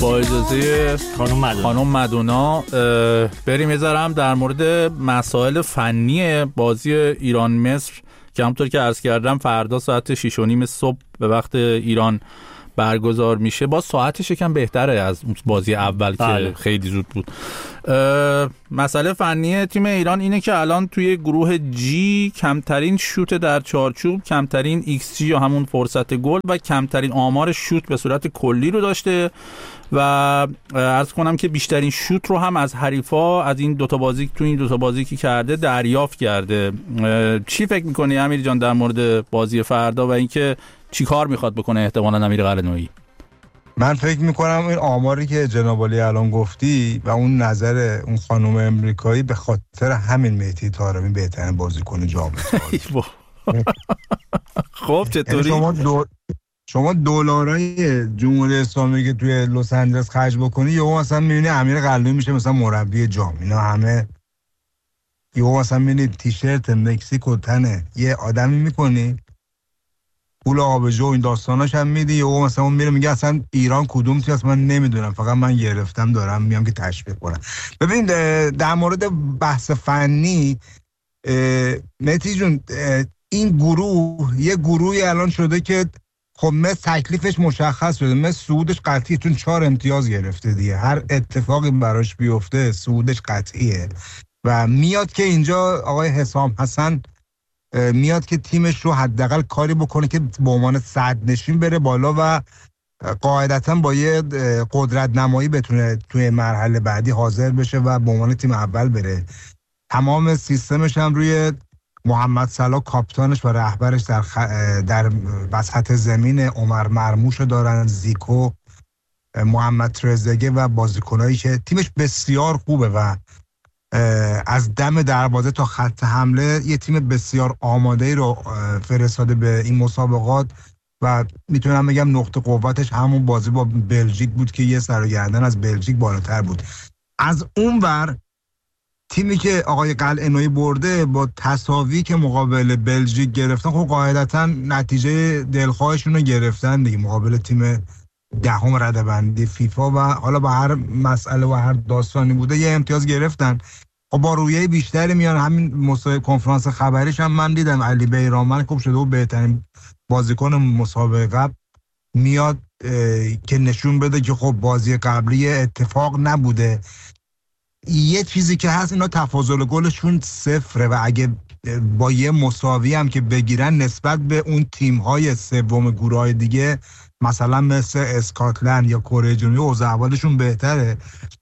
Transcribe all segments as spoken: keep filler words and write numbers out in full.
با اجازه خانم مدونا خانم مدونا بریم یه ذره هم در مورد مسائل فنی بازی ایران مصر که همونطور که عرض کردم فردا ساعت شش و نیم صبح به وقت ایران برگزار میشه. با ساعتش یکم بهتره از بازی اول بله. که خیلی زود بود. مسئله فنی تیم ایران اینه که الان توی گروه جی کمترین شوت در چارچوب، کمترین ایکس جی یا همون فرصت گل و کمترین آمار شوت به صورت کلی رو داشته و عرض کنم که بیشترین شوت رو هم از حریفا از این دوتا بازی تو این دوتا بازی که کرده دریافت کرده. چی فکر میکنی امیر جان در مورد بازی فردا و اینکه چی کار میخواد بکنه احتمالاً امیر قلعه‌نویی؟ من فکر میکنم این آماری که جناب علی الان گفتی و اون نظر اون خانم امریکایی به خاطر همین مهدی طارمی بهترین بازیکن جام جهانی. خب چطوری شما دو شما دلارای جمهوری اسلامی که توی لس آنجلس خرج بکنی یهو مثلا میبینی امیر قلعه‌نویی میشه مثلا مربی جام. اینا همه یهو مثلا میبینی تیشرت مکزیکو تنه یه آدمی میکنی پول آبجو این داستاناش هم میدی و مثلا اون میره میگه اصلا ایران کدوم تیم است من نمیدونم، فقط من گرفتم دارم میام که تشویق کنم. ببین در مورد بحث فنی مهدی جون، این گروه یه گروهی الان شده که خب مصر تکلیفش مشخص شده، مصر صعودش قطعیه چون چهار امتیاز گرفته دیگه، هر اتفاقی براش بیفته صعودش قطعیه و میاد که اینجا آقای حسام حسن میاد که تیمش رو حداقل کاری بکنه که به عنوان صدرنشین بره بالا و قاعدتا با یه قدرت نمایی بتونه توی مرحله بعدی حاضر بشه و به عنوان تیم اول بره. تمام سیستمش هم روی محمد صلاح کاپیتانش و رهبرش در خ... در وسط زمین عمر مرموش دارن، زیکو، محمد ترزگه و بازیکنایی که تیمش بسیار خوبه و از دم دروازه تا خط حمله یه تیم بسیار آماده‌ای رو فرستاده به این مسابقات و میتونم بگم نقطه قوتش همون بازی با بلژیک بود که یه سر و گردن از بلژیک بالاتر بود. از اونور تیمی که آقای قلعه‌نویی برده با تساوی که مقابل بلژیک گرفتن، خب قاعدتا نتیجه دلخواهشون رو گرفتن دیگه مقابل تیم دهم رده‌بندی فیفا و حالا با هر مسئله و هر داستانی بوده یه امتیاز گرفتن. خب با رویه بیشتری میان. همین مسابقه کنفرانس خبریش هم من دیدم علی بیرانوند خوب شده و بهترین بازیکن مسابقه قبل میاد که نشون بده که خب بازی قبلی اتفاق نبوده. یه چیزی که هست اینا تفاضل گلشون صفره و اگه با یه مساوی هم که بگیرن نسبت به اون تیم‌های سوم گروه‌های دیگه مثلا مثل اسکاتلند یا کره جنوبی اوضاع احوالشون بهتره.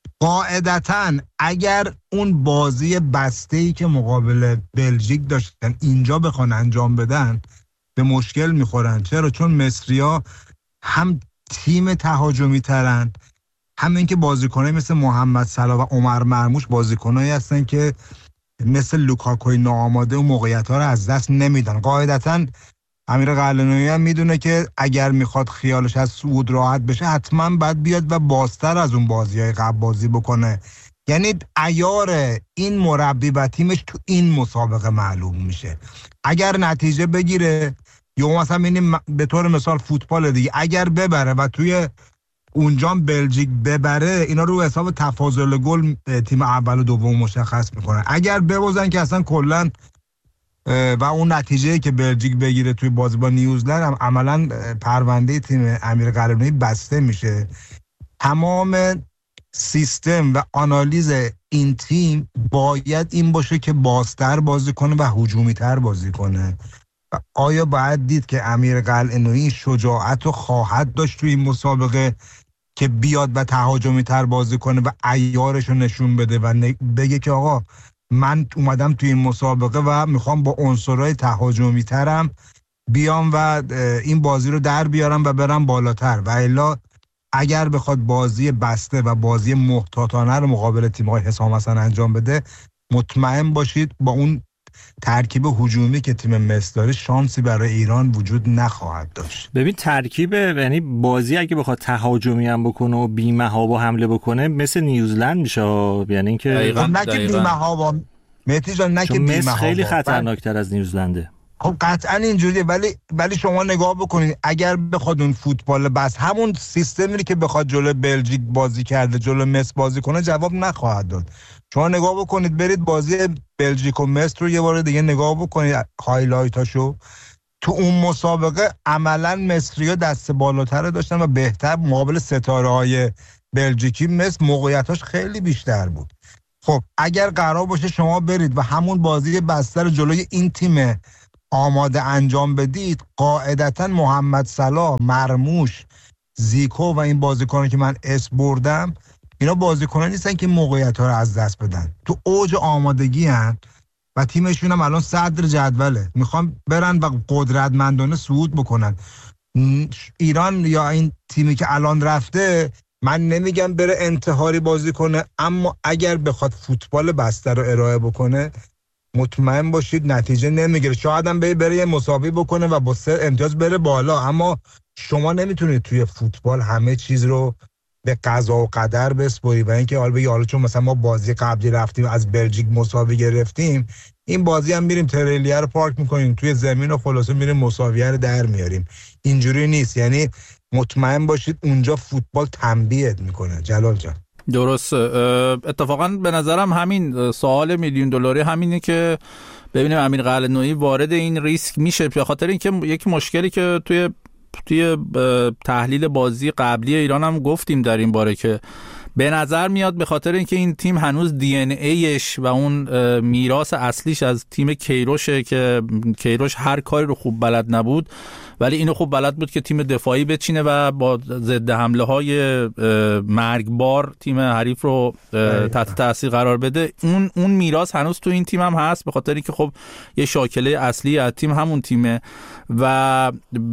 قاعدتاً اگر اون بازی بسته‌ای که مقابل بلژیک داشتن اینجا بخوان انجام بدن به مشکل میخورن. چرا؟ چون مصری‌ها هم تیم تهاجمی ترن، همین که بازیکنایی مثل محمد صلاح و عمر مرموش بازیکنایی هستن که مثل لوکاکوی ناآماده و موقعیت‌ها رو از دست نمیدن. قاعدتاً امیر قلعه‌نویی هم میدونه که اگر میخواد خیالش از صعود راحت بشه حتما باید بیاد و بازتر از اون بازی‌های قبل بازی بکنه. یعنی عیار این مربی و تیمش تو این مسابقه معلوم میشه. اگر نتیجه بگیره یا مثلا ببینیم به طور مثال فوتبال دیگه اگر ببره و توی اونجا بلژیک ببره اینا رو حساب تفاضل گل تیم اول و دوم مشخص میکنن. اگر ببازن که اصلا کلا و اون نتیجه‌ای که بلژیک بگیره توی بازی با نیوزلند هم عملاً پرونده تیم امیر قلعه‌نویی بسته میشه. تمام سیستم و آنالیز این تیم باید این باشه که بازتر بازی کنه و هجومی‌تر بازی کنه. آیا باید دید که امیر قلعه‌نویی شجاعت رو خواهد داشت توی این مسابقه که بیاد و تهاجمی‌تر بازی کنه و عیارش رو نشون بده و بگه که آقا من اومدم توی این مسابقه و میخوام با عنصرهای تهاجمی ترم بیام و این بازی رو در بیارم و برم بالاتر. و الا اگر بخواد بازی بسته و بازی محتاطانه رو مقابل تیم‌های حسام حسن انجام بده مطمئن باشید با اون ترکیب هجومی که تیم مصر داره شانسی برای ایران وجود نخواهد داشت. ببین ترکیب یعنی بازی اگه بخواد تهاجمی هم بکنه و بی‌محابا حمله بکنه مثل نیوزلند میشه. یعنی اینکه نه که بی‌محابا مهدی جان، نه که بی‌محابا، مصر خیلی خطرناکتر از نیوزلنده. خب قطعا اینجوریه، ولی ولی شما نگاه بکنید اگر بخواد اون فوتبال بس همون سیستمی که بخواد جلو بلژیک بازی کرده جلو مصر بازی کنه جواب نخواهد داد. شما نگاه بکنید، برید بازی بلژیک و مصر رو یه بار دیگه نگاه بکنید، هایلایتاشو. تو اون مسابقه عملا مصری‌ها دست بالاتر داشتن و بهتر مقابل ستاره‌های بلژیکی. مصر موقعیتاش خیلی بیشتر بود. خب اگر قرار باشه شما برید و همون بازی بسته رو جلوی این تیم آماده انجام بدید، قاعدتا محمد صلاح، مرموش، زیکو و این بازیکنان که من اسم بردم، اینا بازیکنان نیستن که موقعیت‌ها رو از دست بدن. تو اوج آمادگی هن و تیمشون هم الان صدر جدوله، میخوان برن و قدرتمندانه صعود بکنن. ایران یا این تیمی که الان رفته، من نمیگم بره انتحاری بازی کنه، اما اگر بخواد فوتبال بسته رو ارائه بکنه مطمئن باشید نتیجه نمیگیره. شاید هم بره, بره یه مساوی بکنه و با سه امتیاز بره بالا، اما شما نمیتونید توی فوتبال همه چیز رو به قضا و قدر بسپاری و اینکه حالا بگی حالا چون مثلا ما بازی قبلی رفتیم از بلژیک مساوی گرفتیم، این بازی هم میریم تریلیه رو پارک میکنیم توی زمین و خلاصه میریم مساویه رو در میاریم. اینجوری نیست. یعنی مطمئن باشید اونجا فوتبال تنبیهت میکنه. جلال جان درسته. اتفاقا به نظرم همین سوال میلیون دلاری همینه که ببینیم امیر قلعه‌نویی وارد این ریسک میشه، به خاطر اینکه یک مشکلی که توی توی تحلیل بازی قبلی ایران هم گفتیم در این باره که به نظر میاد به خاطر اینکه این تیم هنوز دی ان ایش و اون میراث اصلیش از تیم کیروشه که کیروش هر کاری رو خوب بلد نبود ولی اینو خوب بلد بود که تیم دفاعی بچینه و با ضد حمله های مرگبار تیم حریف رو تحت تاثیر قرار بده. اون اون میراث هنوز تو این تیم هم هست، به خاطر اینکه خب یه شاکله اصلی از تیم همون تیمه و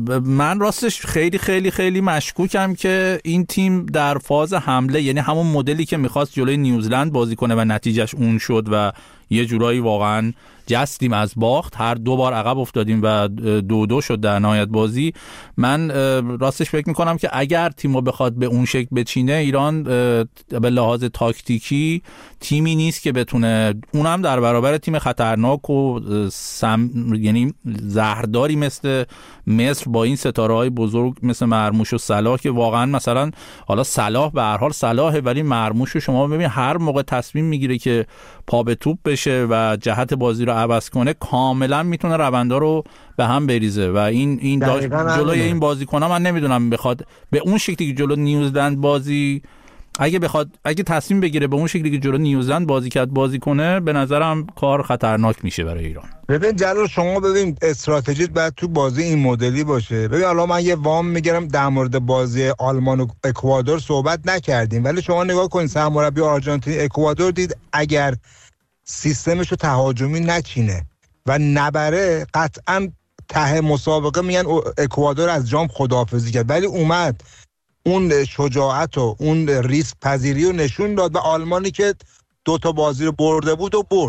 من راستش خیلی خیلی خیلی مشکوکم که این تیم در فاز حمله، یعنی همون مدلی که میخواست جلوی نیوزلند بازی کنه و نتیجهش اون شد و یه جورایی واقعا جستیم از باخت، هر دو بار عقب افتادیم و دو دو شد در نهایت بازی. من راستش فکر میکنم که اگر تیمو بخواد به اون شکل بچینه، ایران به لحاظ تاکتیکی تیمی نیست که بتونه، اونم در برابر تیم خطرناک و سم، یعنی زهرداری مثل مصر با این ستاره‌های بزرگ مثل مرموش و صلاح که واقعا مثلا حالا صلاح به هر حال صلاحه ولی مرموش رو شما ببین هر موقع تصمیم میگیره که پا به توپ بشه و جهت بازی رو عوض کنه کاملا میتونه روندا رو به هم بریزه و این این جلوی این بازیکن‌ها من نمیدونم بخواد به اون شکلی که جلو نیوزلند بازی اگه بخواد اگه تصمیم بگیره به اون شکلی که جلو نیوزلند بازی کرد بازی کنه، به نظرم کار خطرناک میشه برای ایران. ببین جلال شما ببین استراتژیت باید تو بازی این مدلی باشه. ببین الان من یه وام میگیرم در مورد بازی آلمان و اکوادور صحبت نکردیم ولی شما نگاه کنید سرمربی آرژانتین اکوادور دید اگر سیستمش رو تهاجمی نچینه و نبره قطعا ته مسابقه میگن اکوادور از جام خداحافظی کرد، ولی اومد اون شجاعت و اون ریسک پذیری رو نشون داد و آلمانی که دو تا بازی رو برده بود و برد.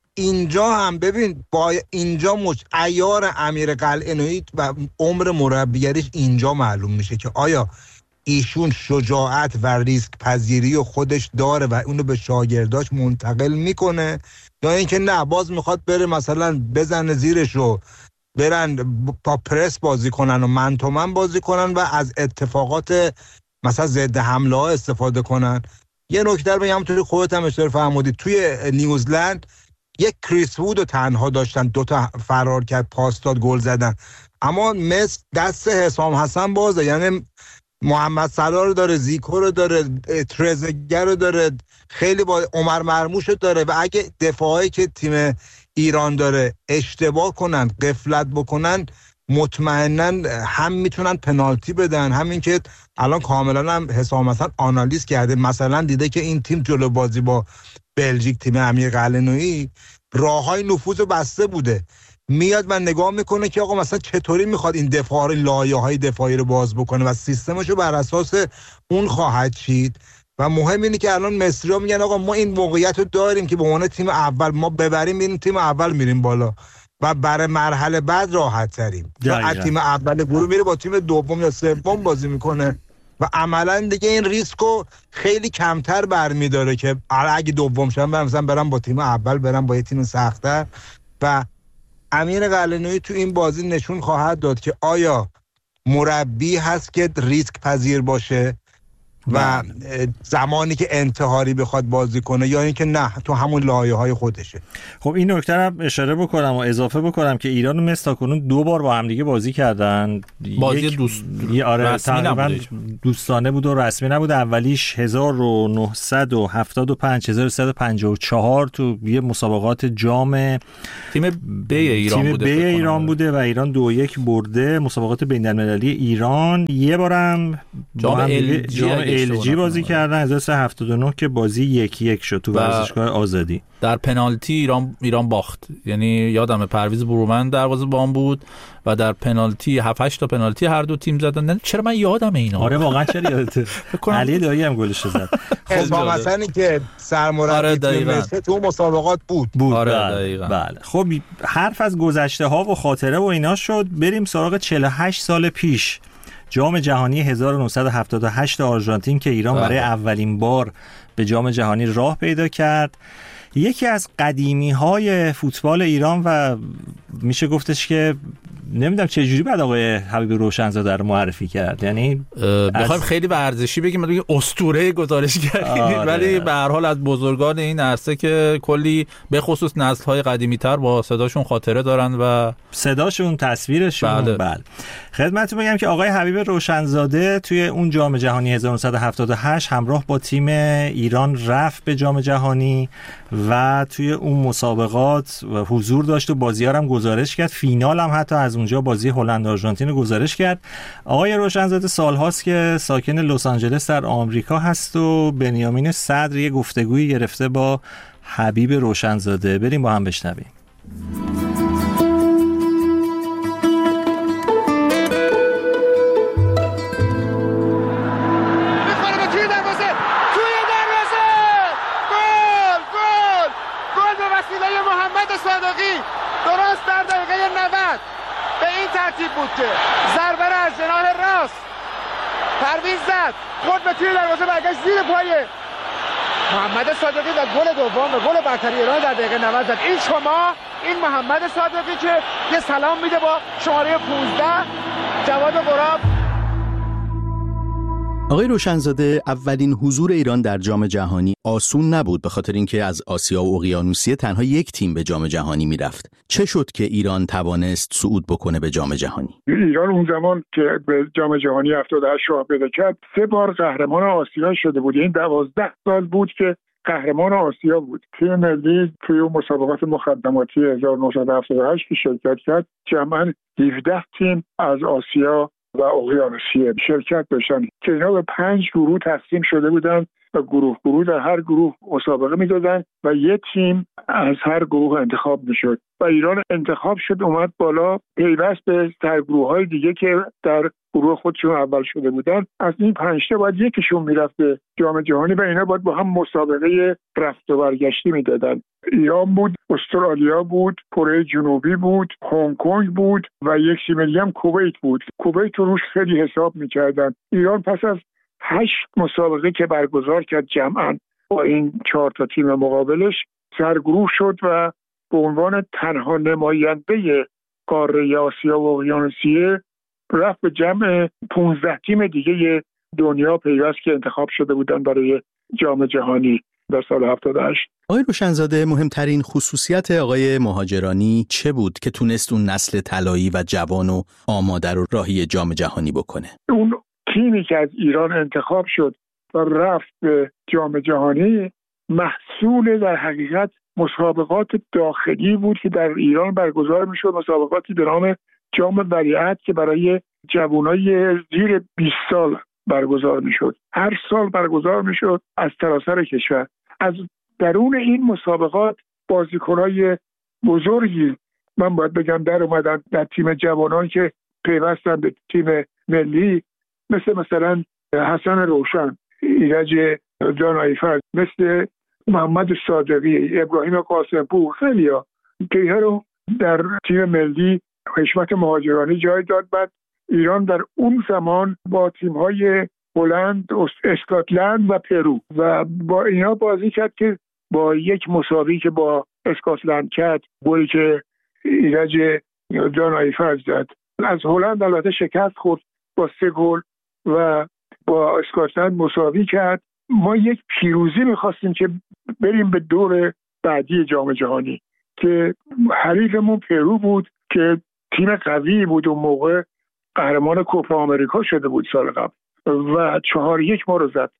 اینجا هم ببین با اینجا مش عیار امیر قلعه‌نویی و عمر مربیگریش اینجا معلوم میشه که آیا ایشون شجاعت و ریسک پذیری رو خودش داره و اونو به شاگرداش منتقل میکنه یا اینکه نه باز میخواد بره مثلا بزنه زیرش رو برن با پرس بازی کنن و من تو من بازی کنن و از اتفاقات مثلا ضد حمله ها استفاده کنن. یه نکته رو بگم توی خودت هم اشاره فرمودی، توی نیوزلند یک کریس وود رو تنها داشتن، دوتا فرار کرد پاس داد گل زدن، اما مصر دست حسام حسن بازه، یعنی محمد صلاح رو داره، زیکو رو داره، ترزگر رو داره، خیلی با عمر مرموش رو داره و اگه دفاعی که تیم ایران داره اشتباه کنن غفلت بکنن مطمئناً هم میتونن پنالتی بدن، همین که الان کاملا هم حسام حسن آنالیز کرده، مثلا دیده که این تیم جلو بازی با بلژیک تیم امیر قلعه‌نویی راههای نفوذ بسته بوده، میاد و نگاه میکنه که آقا مثلا چطوری میخواد این دفاع لایه‌های دفاعی رو باز بکنه و سیستمشو بر اساس اون خواهد چید. و مهم اینه که الان مصری‌ها میگن آقا ما این موقعیت رو داریم که به عنوان تیم اول ما ببریم، میریم تیم اول میریم بالا و برای مرحله بعد راحت تریم. از تیم اول گروه میره با تیم دوم یا سوم بازی میکنه و عملا دیگه این ریسکو خیلی کمتر برمیداره که اگه دوم شدن مثلا برام با تیم اول برام با یه تیم سخت‌تر و امیر قلعه‌نویی تو این بازی نشون خواهد داد که آیا مربی هست که ریسک پذیر باشه و زمانی که انتحاری بخواد بازی کنه یا اینکه نه تو همون لایه‌های خودشه. خب این نکته رو اشاره بکنم و اضافه بکنم که ایران و مصر تاکنون دو بار با هم دیگه بازی کردن. بازی دوست آره تقریبا دوستانه بود و رسمی نبود. اولیش هزار و نهصد و هفتاد و پنج هزار و سیصد و پنجاه و چهار تو یه مسابقات جام تیم بی ایران تیم بوده بی ایران بوده و ایران دو یک برده. مسابقات بین‌المللی ایران یه بارم جام ال جام ال جی بازی کردن هزار و سیصد و هفتاد و نه که بازی یک یک شد تو ورزشگاه آزادی. در پنالتی ایران ایران باخت، یعنی یادم پرویز برومند دروازه‌بان بود و در پنالتی هفت هشت تا پنالتی هر دو تیم زدن. چرا من یادم اینا؟ آره واقعا چرا یادته؟ علی دایی هم گلش زد. خب مثلا که سرمربی تیم مصر تو مسابقات بود بود آره بله. دقیقاً. بله خب حرف از گذشته ها و خاطره و اینا شد، بریم سراغ چهل و هشت سال پیش، جام جهانی هزار و نهصد و هفتاد و هشت آرژانتین که ایران برای اولین بار به جام جهانی راه پیدا کرد. یکی از قدیمی های فوتبال ایران و میشه گفتش که نمیدونم چه جوری بعد آقای حبیب روشنزاده رو معرفی کرد، یعنی بخوایم خیلی ورزشی بگیم بگیم اسطوره گزارشگری، ولی به هر حال از بزرگان این عرصه که کلی به خصوص نسل‌های قدیمی‌تر با صداشون خاطره دارن و صداشون تصویرشون. بله, بله. خدمتتون بگم که آقای حبیب روشنزاده توی اون جام جهانی هزار و نهصد و هفتاد و هشت همراه با تیم ایران رفت به جام جهانی و توی اون مسابقات حضور داشت و بازی‌ها هم گزارش کرد. فینال هم حتی از اونجا بازی هلند آرژانتین رو گزارش کرد. آقای روشنزاده سال‌هاست که ساکن لس آنجلس در آمریکا هست و بنیامین صدر یه گفتگویی گرفته با حبیب روشنزاده. بریم با هم بشنویم. بود که ضربه را از جناح راست پرویز زد، خود به توی دروازه برگشت زیر پای محمد صادقی و گل دوم و گل برتری ایران در دقیقه نود زد. این شما این محمد صادقی که یه سلام میده با شماره پانزده جواد قراب. آقای روشنزاده، اولین حضور ایران در جام جهانی آسون نبود به خاطر اینکه از آسیا و اقیانوسیه تنها یک تیم به جام جهانی میرفت. چه شد که ایران توانست صعود بکنه به جام جهانی؟ ایران اون زمان که به جام جهانی هفتاد و هشت راه پیدا کرد سه بار قهرمان آسیا شده بود. این دوازده سال بود که قهرمان آسیا بود. تیم ملی توی مسابقات مقدماتی هزار و نهصد و هفتاد و هشت که شرکت کرد جمعاً هفده تیم از آسیا و اقیانوسیه شرکت داشتن که اینا به پنج گروه تقسیم شده بودن و گروه گروه در هر گروه مسابقه میدادن و یه تیم از هر گروه انتخاب میشد و ایران انتخاب شد اومد بالا پیوست به سرگروه‌های دیگه که در گروه خودشون اول شده بودن. از این پنج تا باید یکیشون میرفت به جام جهانی و اینا باید با هم مسابقه رفت و برگشتی میدادن. ایران بود، استرالیا بود، کره جنوبی بود، هنگ کنگ بود و یک تیم هم کویت بود. کویت رو روش خیلی حساب میکردن. ایران پس از هشت مسابقه که برگزار کرد جمعاً با این چهار تا تیم مقابلش سرگروه شد و به عنوان تنها نماینده قاره آسیا و اقیانوسیه رفت به جمع پانزده تیم دیگه دنیا پیوست که انتخاب شده بودن برای جام جهانی در سال هفتاد و هشت. آقای روشنزاده، مهمترین خصوصیت آقای مهاجرانی چه بود که تونست اون نسل طلایی و جوان و آماده رو راهی جام جهانی بکنه؟ اون تیمی که از ایران انتخاب شد و رفت به جام جهانی محصول در حقیقت مسابقات داخلی بود که در ایران برگزار میشد. مسابقاتی به نام جام ولیعهد که برای جوانای زیر بیست سال برگزار میشد. هر سال برگزار میشد از سراسر کشور. از درون این مسابقات بازیکنای بزرگی من باید بگم در اومدن در تیم جوانان که پیوستن به تیم ملی، مثل مثلا حسن روشن، ایرج جانایفر، مثل محمد صادقی، ابراهیم قاسمپور، خیلی ها که اینا رو در تیم ملی حشمت مهاجرانی جای داد. بعد ایران در اون زمان با تیم‌های هلند، اسکاتلند و پرو و با اینا بازی کرد که با یک مساوی که با اسکاتلند کرد، گلی که ایرج دانایفر زد. از هلند البته شکست خورد با سه گل و با اسکاتلند مساوی کرد. ما یک پیروزی می‌خواستیم که بریم به دور بعدی جام جهانی که حریفمون پرو بود که تیم قوی بود و موقع قهرمان کوپا آمریکا شده بود سال قبل و چهار یک ما رو زد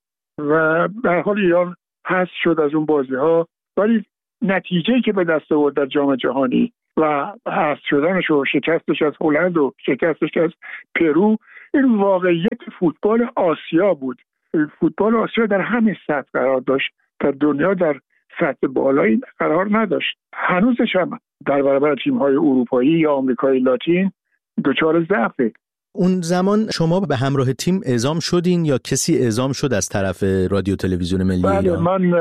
و در حال ایران حذف شد از اون بازی‌ها. ولی نتیجه‌ای که به دست آورد در جام جهانی و حذف شدنش و شکستش از هلند و شکستش از پرو، این واقعیت فوتبال آسیا بود. فوتبال آسیا در همین سطح قرار داشت، در دنیا در سطح بالایی قرار نداشت. هنوزش هم در برابر تیم‌های اروپایی یا آمریکای لاتین دچار ضعفه. اون زمان شما به همراه تیم اعزام شدین یا کسی اعزام شد از طرف رادیو تلویزیون ملی بله ایران؟ من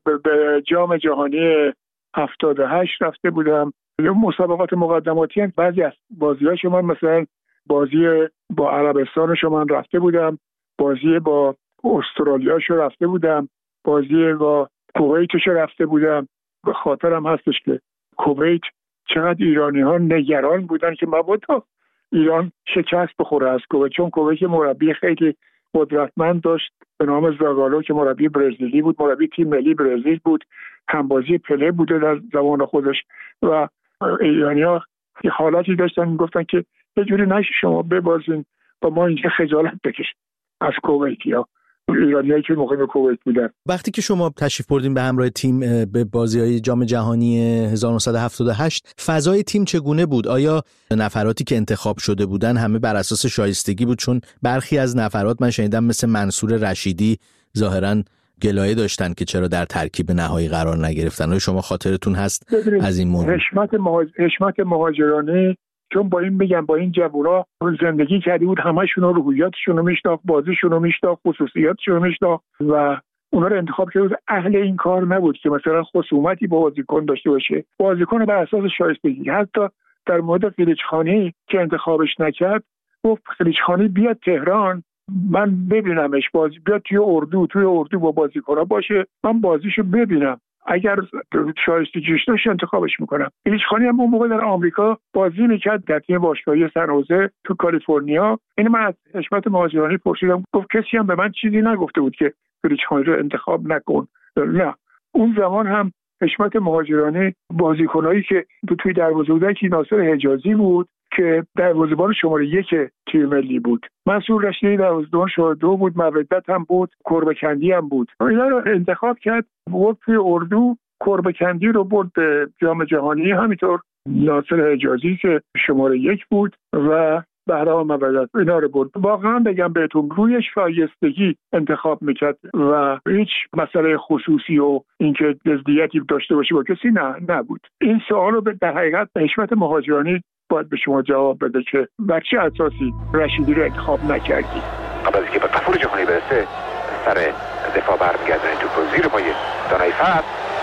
به جام جهانی هفتاد و هشت رفته بودم. مسابقات مقدماتی هم بعضی از بازی‌ها شما مثلا بازی با عربستان شما رفته بودم، بازی با استرالیا شو رفته بودم، بازی با کویت شو رفته بودم. به خاطرم هستش که کویت چقدر ایرانی‌ها نگران بودن که مبادا ایران شکست بخوره از کویت، چون کویت مربی خیلی قدرتمند داشت به نام زاگالو که مربی برزیلی بود، مربی تیم ملی برزیل بود، همبازی پله بوده در زمان خودش و ایرانی‌ها یه حالاتی داشتن میگفتن که یه جوری نشه شما ببازین و ما اینجا خجالت بکشیم از کویتیا، ایرانیایی که مقیم کویت بودن. وقتی که شما تشریف بردین به همراه تیم به بازی‌های جام جهانی هزار و نهصد و هفتاد و هشت، فضای تیم چگونه بود؟ آیا نفراتی که انتخاب شده بودن همه بر اساس شایستگی بود؟ چون برخی از نفرات من شنیدم مثل منصور رشیدی ظاهراً گلایه داشتن که چرا در ترکیب نهایی قرار نگرفتن. آیا شما خاطرتون هست از این موضوع؟ حشمت مهاج... حشمت مهاجرانی، چون با این بگم با این جوونا زندگی کرده بود، همشون رو روحیاتشون رو میشناخت، بازیشون رو میشناخت، خصوصیاتشون رو میشناخت و اونا رو انتخاب کرده بود. اهل این کار نبود که مثلا خصومتی با بازیکن داشته باشه. بازیکن بر اساس شایستگی. حتی در مورد قلیچخانی که انتخابش نکرد گفت قلیچخانی بیاد تهران من ببینمش، بازی بیاد توی اردو توی اردو با بازیکن‌ها باشه، من بازیشو ببینم، اگر شایستگیش داشت انتخابش میکنم. قلیچخانی هم اون موقع در آمریکا بازی میکرد در تیم باشگاهی سن خوزه تو کالیفرنیا. این من از حشمت مهاجرانی پرسیدم، گفت کسی هم به من چیزی نگفته بود که قلیچخانی رو انتخاب نکن. نه، اون زمان هم حشمت مهاجرانی بازیکنایی که توی دروازه بودن که ناصر حجازی بود که دروازه‌بان شماره یک تیم ملی بود، منصور رشیدی دروازه‌بان شماره دو بود، مودت هم بود، کربکندی هم بود. اینا رو انتخاب کرد، برد توی اردو، کربکندی رو برد به جام جهانی، همینطور ناصر حجازی که شماره یک بود و بهرام مودت اینا رو برد. واقعا بگم بهتون روی شایستگی انتخاب میکرد و هیچ مسئله خصوصی و اینکه جزئیاتی داشته باشه با کسی نه نبود. این سوال رو در حقیقت حشمت مهاجرانی باید به شما جواب بده که بر چه اساسی رشیدی رو انتخاب نکردی. قبل از اینکه به قفور جهانی برسه سر دفاع برمیگردن توپ زیر پای دانایفر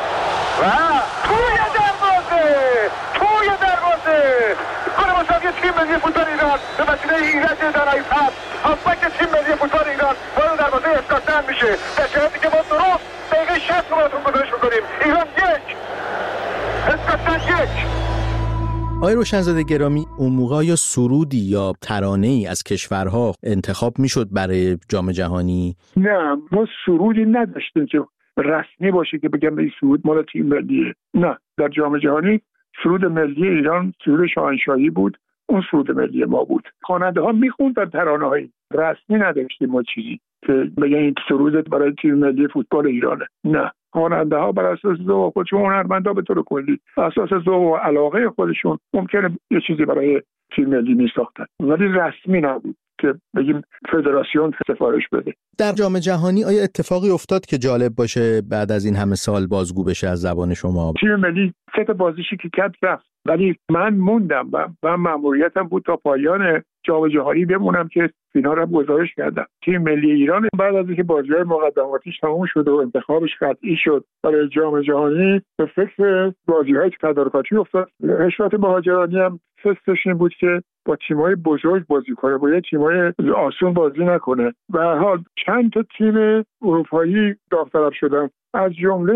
و توی دروازه توی دروازه گل مساوی تیم ملی فوتبال ایران به وسیله ایرج دانایفر، هافبک تیم ملی فوتبال ایران وارد دروازه اسکاتلند میشه. در شرایطی که ما درست دقیقه شصت رو براتون گزارش میکنیم. ایران یک، اسکاتلند یک. آقای روشنزاده گرامی، اون موقع یا سرودی یا ترانه‌ای از کشورها انتخاب میشد برای جام جهانی؟ نه، ما سرودی نداشتیم که رسمی باشه که بگم این سرود مال تیم ملیه. نه، در جام جهانی سرود ملی ایران سرود شاهنشاهی بود، اون سرود ملی ما بود. خواننده ها میخوندن ترانه‌های رسمی، نداشتیم ما چیزی که بگن این سرود برای تیم ملی فوتبال ایرانه. نه، خواننده ها بر اساس ذوق خودشون، هنرمندا به طور کلی بر اساس ذوق و علاقه خودشون ممکنه یه چیزی برای تیم ملی میساختن، ولی رسمی نبود که بگیم فدراسیون سفارش بده. در جام جهانی آیا اتفاقی افتاد که جالب باشه بعد از این همه سال بازگو بشه از زبان شما؟ تیم ملی سه تا بازیشی که کرد رفت، ولی من موندم و و مأموریتم بود تا پایان جام جهانی بمونم که فینال رو گزارش کردم. تیم ملی ایران بعد از اینکه بازی‌های مقدماتیش تموم شد و انتخابش قطعی شد برای جام جهانی، به فکر بازی‌های تدارکاتی افتاد. حشمت مهاجرانی هم فستش این بود که با تیم‌های بزرگ بازی کنه، با یه تیم‌های آسون بازی نکنه. به هر حال چند تا تیم اروپایی داوطلب شدن، از جمله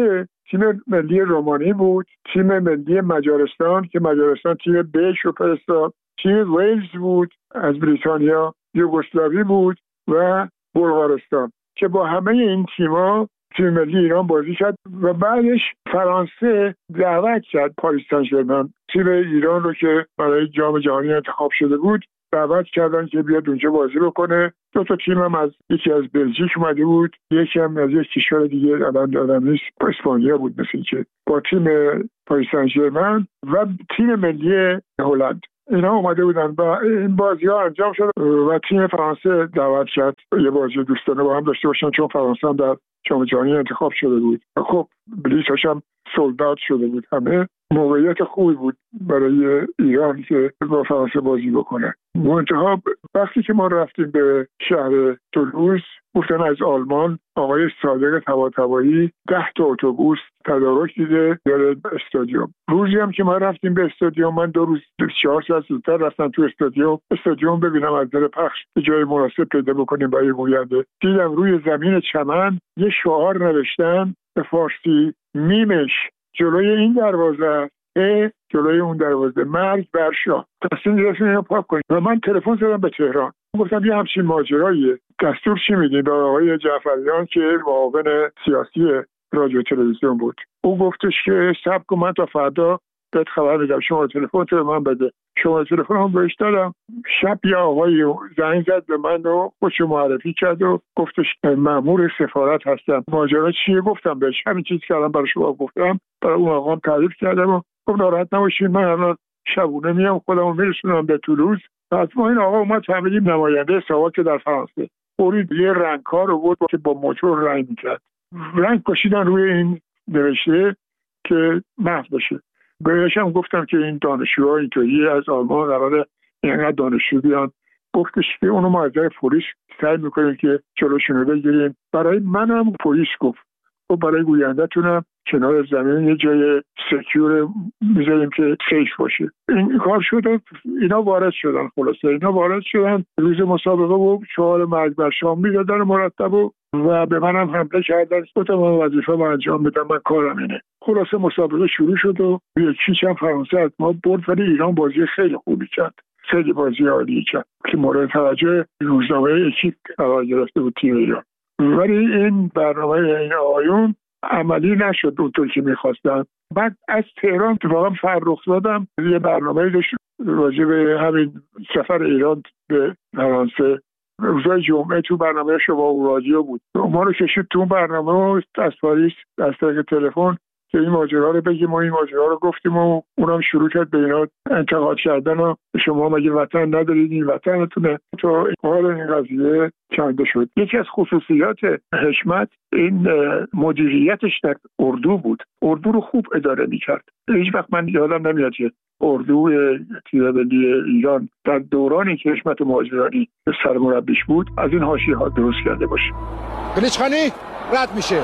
تیم ملی رومانی بود، تیم ملی مجارستان که مجارستان تیم بیش رو فرستاد، تیم ویلز بود از بریتانیا، یوگسلاوی بود و بلغارستان که با همه این تیم‌ها تیم ملی ایران بازی کرد و بعدش فرانسه دعوت کرد پاریس سن ژرمن تیم ایران رو که برای جام جهانی انتخاب شده بود دعوت کردن که بیاد اونجا بازی بکنه. دو تا تیم هم از یکی از بلژیک اومده بود، یکی هم از یک کشور دیگه الان یادم نیست، اسپانیا بود مثل که با تیم پاریس سن ژرمن و تیم ملی هلند اینا اومده بودن و این بازی ها انجام شد و تیم فرانسه دعوت کرد یه بازی دوستانه با هم داشته باشن چون فرانسه هم در جام جهانی انتخاب شده بود. خب بلیطش هم سولدات شده بود. همه موقعیت خوبی بود برای ایران که با فرانسه بازی بکنه. منتها وقتی که ما رفتیم به شهر تولوز گفتن از آلمان آقای صادق طباطبایی ده تا اتوبوس تدارک دیده داره استادیوم. روزی هم که ما رفتیم به استادیوم، من دو روز چهار ساعت زودتر رفتم تو استادیوم استادیوم ببینم از در پخش جای مناسب پیدا بکنیم برای گوینده. دیدم روی زمین چمن یه شعار نوشتن به فارسی، میمش جلوی این دروازه اه جلوی اون دروازه، مرگ بر شاه، تصمیم گرفتیم اینو پاک کنیم. و من تلفن زدم به تهران، گفتم یه همچین ماجراییه، دستور چی میدین؟ به آقای جعفریان که معاون سیاسی رادیو تلویزیون بود. او گفتش که صبر کن من تا فردا بهت خبر میدم، شما تلفن تو من بده. شما تلفن هم بهش دادم. شب یه آقای زنگ زد به من و خودش معرفی کرد و گفتش مأمور سفارت هستم. ماجرا چیه؟ گفتم بهش همین چیزی که الان برای شما گفتم برای اون آقام تعریف کردم و گفت ناراحت نباشید من الان شبونه میام خودمو میرسونم به تولوز. بعد ما این آقا اومد فهمیدیم نماینده ساواک در فرانسه. برید یه رنگکار رو بود که با موتور رنگ میکرد، رنگ کشیدن روی این نوشته که محو بشه. بهش هم گفتم که این دانشجوها اینطوری از آلمان قراره اینقدر دانشجو بیان. گفتش که اونو ما از پلیس سعی میکنیم که جلوشون رو بگیریم. برای منم پلیس گفت و برای گوینده‌تونم کنار زمین یه جای سکیور میذاریم که سیف باشه. این کار شده، اینا وارد شدن. خلاصه اینا وارد شدن روز مسابقه و شعار مرگ بر شام میدادن مرتب و و به منم حمله کردن. گفتم من وظیفه رو انجام بدم، من کارم اینه. خلاصه مسابقه شروع شد و یکیش هم فرانسه از ما برد ولی ایران بازی خیلی خوبی کرد، خیلی بازی عالی کرد که مورد توجه روزنامه اکیپ قرار گرفته بود تیم ایران. ولی این برنامه این آقایون عملی نشد اونطور که میخواستن. بعد از تهران اتفاقا فرخ زادم یه برنامه داشت راجع به همین سفر ایران به فرانسه. روزای جمعه تو برنامه شما و رادیو بود، ما رو کشید تو برنامه و از پاریس از طریق تلفن که این ماجرا رو بگیم و این ماجرا رو گفتیم و اونم شروع کرد به اینا انتقاد کردن و شما مگه وطن ندارید؟ این وطنتونه. تا حال این قضیه کنده شد. یکی از خصوصیات حشمت این مدیریتش در اردو بود. اردو رو خوب اداره میکرد. هیچ وقت من یادم نمیاد که اردو تیم ملی ایران در دورانی که حشمت مهاجرانی سرمربیش بود از این حاشیه ها درست کرده باشه. بلیچخانی رد میشه،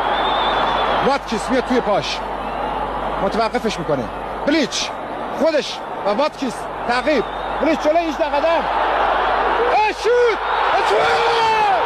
واتکیس میاد توی پاش متوقفش میکنه، بلیچ خودش و واتکیس تعقیب، بلیچ جلوی هجده قدم، شوت، شوت